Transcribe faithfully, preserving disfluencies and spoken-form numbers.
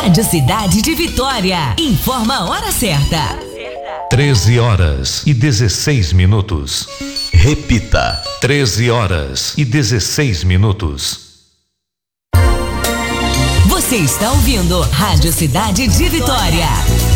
Rádio Cidade de Vitória. Informa a hora certa. treze horas e dezesseis minutos. Repita. treze horas e dezesseis minutos. Você está ouvindo Rádio Cidade de Vitória.